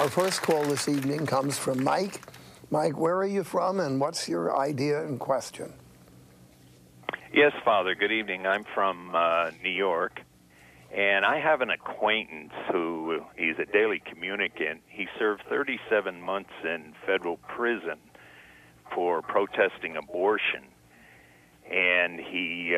Our first call this evening comes from Mike. Mike, where are you from, and what's your idea and question? Yes, Father. Good evening. I'm from New York, and I have an acquaintance who he's a daily communicant. He served 37 months in federal prison for protesting abortion, and he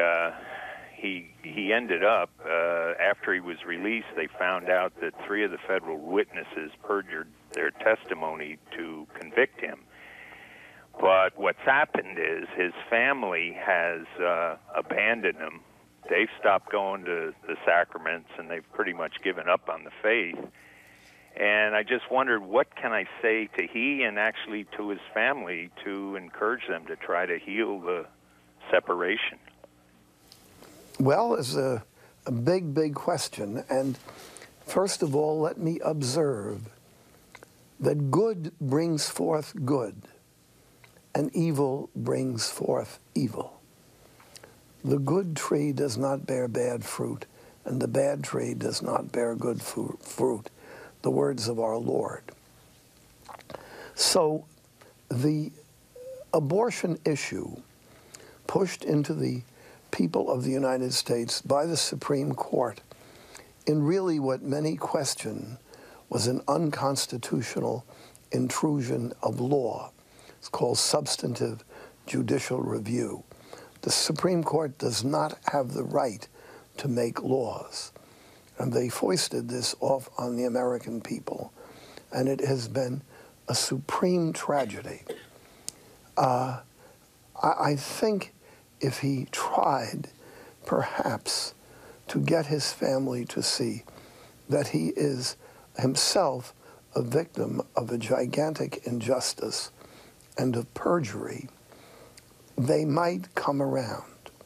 ended up after he was released. They found out that 3 of the federal witnesses perjured their testimony to convict him. But what's happened is his family has abandoned him. They've stopped going to the sacraments, and they've pretty much given up on the faith. And I just wondered, what can I say to he and actually to his family to encourage them to try to heal the separation? Well, it's a big, big question. And first of all, let me observe that good brings forth good, and evil brings forth evil. The good tree does not bear bad fruit, and the bad tree does not bear good fruit, the words of our Lord. So the abortion issue pushed into the people of the United States by the Supreme Court in really what many question was an unconstitutional intrusion of law. It's called substantive judicial review. The Supreme Court does not have the right to make laws, and they foisted this off on the American people, and it has been a supreme tragedy. I think if he tried, perhaps, to get his family to see that he is himself a victim of a gigantic injustice and of perjury, they might come around.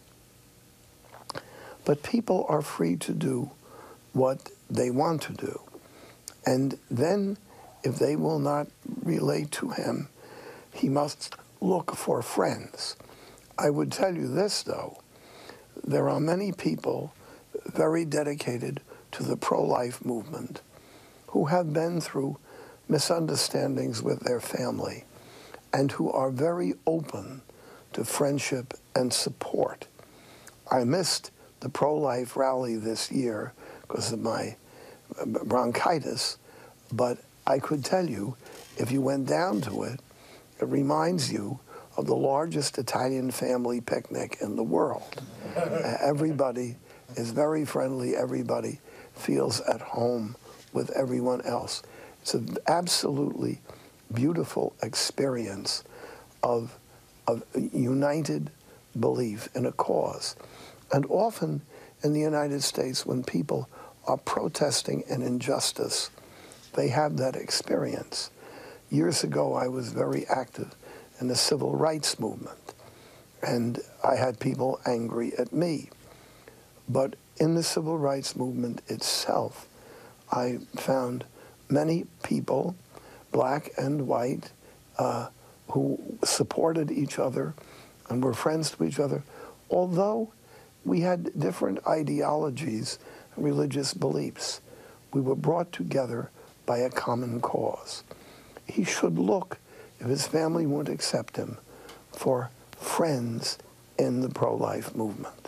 But people are free to do what they want to do. And then, if they will not relate to him, he must look for friends. I would tell you this, though. There are many people very dedicated to the pro-life movement who have been through misunderstandings with their family and who are very open to friendship and support. I missed the pro-life rally this year because of my bronchitis, but I could tell you, if you went down to it, it reminds you of the largest Italian family picnic in the world. Everybody is very friendly. Everybody feels at home with everyone else. It's an absolutely beautiful experience of united belief in a cause. And often in the United States, when people are protesting an injustice, they have that experience. Years ago, I was very active in the civil rights movement, and I had people angry at me. But in the civil rights movement itself, I found many people, black and white, who supported each other and were friends to each other, although we had different ideologies and religious beliefs. We were brought together by a common cause. He should look, if his family won't accept him, for friends in the pro-life movement.